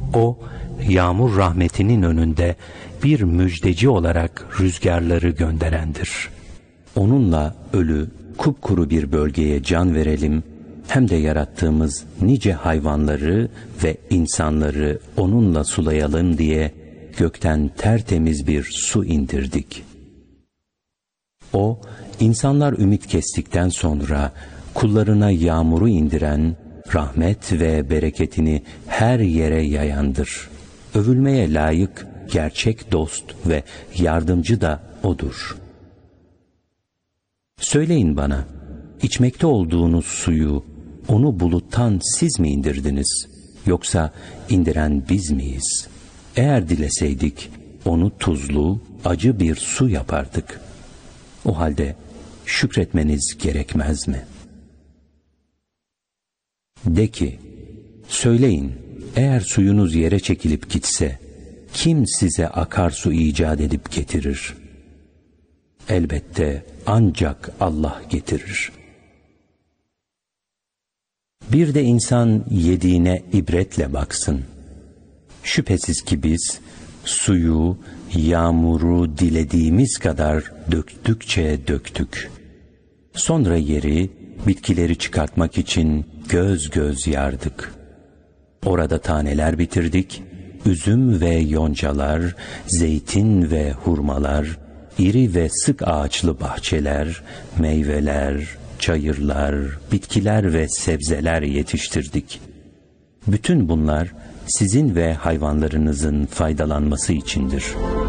O, yağmur rahmetinin önünde bir müjdeci olarak rüzgarları gönderendir. Onunla ölü, kupkuru bir bölgeye can verelim, hem de yarattığımız nice hayvanları ve insanları onunla sulayalım diye gökten tertemiz bir su indirdik. O, insanlar ümit kestikten sonra kullarına yağmuru indiren, rahmet ve bereketini her yere yayandır. Övülmeye layık gerçek dost ve yardımcı da O'dur. Söyleyin bana, içmekte olduğunuz suyu, onu buluttan siz mi indirdiniz, yoksa indiren biz miyiz? Eğer dileseydik, onu tuzlu, acı bir su yapardık. O halde şükretmeniz gerekmez mi? De ki, söyleyin, eğer suyunuz yere çekilip gitse, kim size akarsu icat edip getirir? Elbette ancak Allah getirir. Bir de insan yediğine ibretle baksın. Şüphesiz ki biz suyu, yağmuru dilediğimiz kadar döktükçe döktük. Sonra yeri, bitkileri çıkartmak için göz göz yardık. Orada taneler bitirdik, üzüm ve yoncalar, zeytin ve hurmalar, iri ve sık ağaçlı bahçeler, meyveler, çayırlar, bitkiler ve sebzeler yetiştirdik. Bütün bunlar sizin ve hayvanlarınızın faydalanması içindir.